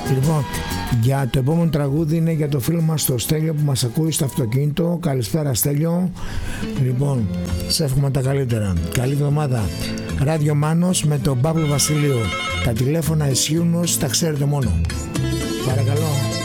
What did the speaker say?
Λοιπόν, για το επόμενο τραγούδι είναι για το φίλο μας το Στέλιο που μας ακούει στο αυτοκίνητο. Καλησπέρα Στέλιο. Λοιπόν, σε εύχομαι τα καλύτερα. Καλή εβδομάδα. Ράδιο Μάνος με τον Παύλο Βασιλείο. Τα τηλέφωνα ισχύουν όσοι τα ξέρετε μόνο. Παρακαλώ.